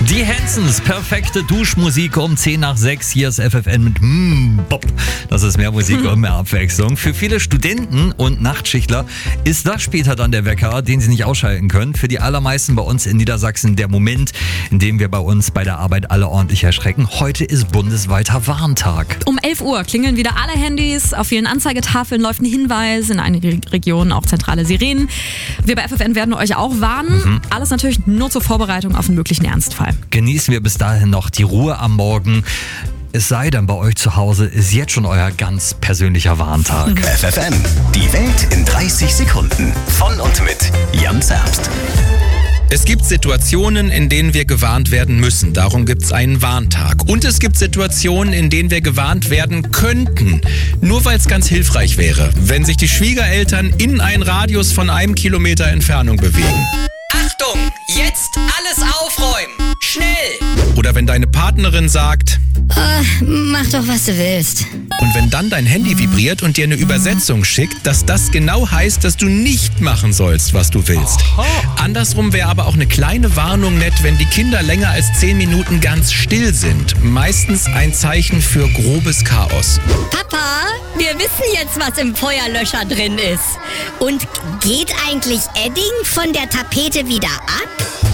Die Hansons, perfekte Duschmusik um 10 nach 6. Hier ist FFN mit Bop. Das ist mehr Musik und mehr Abwechslung. Für viele Studenten und Nachtschichtler ist das später dann der Wecker, den sie nicht ausschalten können. Für die allermeisten bei uns in Niedersachsen der Moment, in dem wir bei uns bei der Arbeit alle ordentlich erschrecken. Heute ist bundesweiter Warntag. Um 11 Uhr klingeln wieder alle Handys. Auf vielen Anzeigetafeln läuft ein Hinweis, in einigen Regionen auch zentrale Sirenen. Wir bei FFN werden euch auch warnen. Alles natürlich nur zur Vorbereitung auf einen möglichen Ernstfall. Genießen wir bis dahin noch die Ruhe am Morgen. Es sei denn, bei euch zu Hause ist jetzt schon euer ganz persönlicher Warntag. FFN, die Welt in 30 Sekunden. Von und mit Jan Zerbst. Es gibt Situationen, in denen wir gewarnt werden müssen. Darum gibt es einen Warntag. Und es gibt Situationen, in denen wir gewarnt werden könnten. Nur weil es ganz hilfreich wäre, wenn sich die Schwiegereltern in einen Radius von 1 Kilometer Entfernung bewegen. Achtung, jetzt alles aufräumen. Schnell! Oder wenn deine Partnerin sagt, Mach doch, was du willst. und wenn dann dein Handy vibriert und dir eine Übersetzung schickt, dass das genau heißt, dass du nicht machen sollst, was du willst. Andersrum wäre aber auch eine kleine Warnung nett, wenn die Kinder länger als 10 Minuten ganz still sind. Meistens ein Zeichen für grobes Chaos. Papa, wir wissen jetzt, was im Feuerlöscher drin ist. Und geht eigentlich Edding von der Tapete wieder ab?